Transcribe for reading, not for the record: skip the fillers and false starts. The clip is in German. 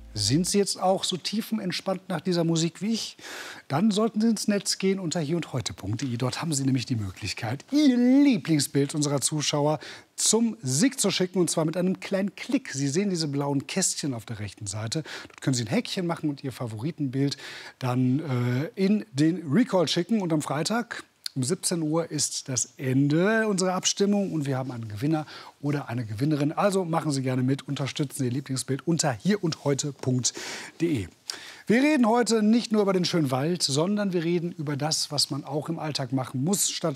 Sind Sie jetzt auch so tiefenentspannt nach dieser Musik wie ich? Dann sollten Sie ins Netz gehen unter hierundheute.de. Dort haben Sie nämlich die Möglichkeit, Ihr Lieblingsbild unserer Zuschauer zum Sieg zu schicken, und zwar mit einem kleinen Klick. Sie sehen diese blauen Kästchen auf der rechten Seite. Dort können Sie ein Häkchen machen und Ihr Favoritenbild dann in den Recall schicken. Und am Freitag um 17 Uhr ist das Ende unserer Abstimmung und wir haben einen Gewinner oder eine Gewinnerin. Also machen Sie gerne mit, unterstützen Sie Ihr Lieblingsbild unter hierundheute.de. Wir reden heute nicht nur über den schönen Wald, sondern wir reden über das, was man auch im Alltag machen muss, statt